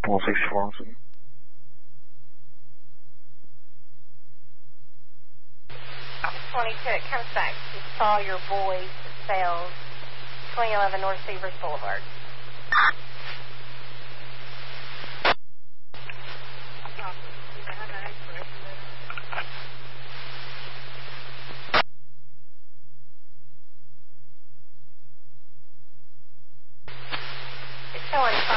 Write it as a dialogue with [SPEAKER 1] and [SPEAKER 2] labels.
[SPEAKER 1] 164.
[SPEAKER 2] 22, it comes back to Sawyer Boys Sales, 2011 North Severs Boulevard. It's showing